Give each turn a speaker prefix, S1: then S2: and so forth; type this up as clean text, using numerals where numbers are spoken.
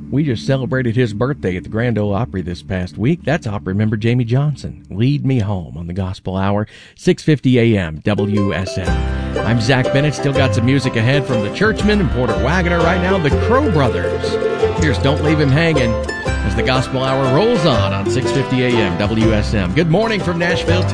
S1: We just celebrated his birthday at the Grand Ole Opry this past week. That's opera member Jamie Johnson. Lead Me Home on the Gospel Hour, 6:50 a.m. WSM. I'm Zach Bennett. Still got some music ahead from the Churchmen and Porter Wagoner. Right now, the Crow Brothers. Here's Don't Leave Him Hanging as the Gospel Hour rolls on 6:50 a.m. WSM. Good morning from Nashville.